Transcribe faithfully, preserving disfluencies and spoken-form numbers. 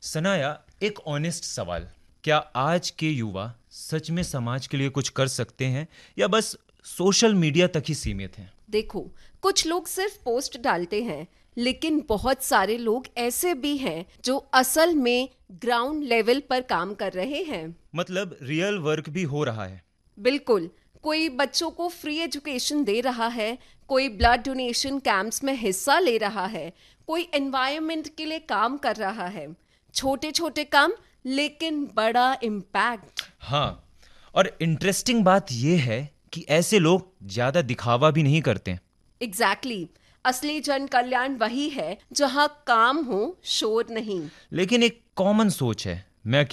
सनाया, एक ऑनेस्ट सवाल, क्या आज के युवा सच में समाज के लिए कुछ कर सकते हैं या बस सोशल मीडिया तक ही सीमित हैं? देखो, कुछ लोग सिर्फ पोस्ट डालते हैं, लेकिन बहुत सारे लोग ऐसे भी हैं जो असल में ग्राउंड लेवल पर काम कर रहे हैं। मतलब रियल वर्क भी हो रहा है। बिल्कुल, कोई बच्चों को फ्री एजुकेशन दे रहा है, कोई ब्लड डोनेशन कैंप्स में हिस्सा ले रहा है, कोई एनवायरनमेंट के लिए काम कर रहा है। छोटे छोटे काम लेकिन बड़ा इम्पैक्ट। हाँ, और इंटरेस्टिंग बात यह है कि ऐसे लोग ज्यादा दिखावा भी नहीं करते। Exactly exactly. असली जन कल्याण वही है जहाँ काम हो, शोर नहीं। लेकिन एक कॉमन सोच है, मैं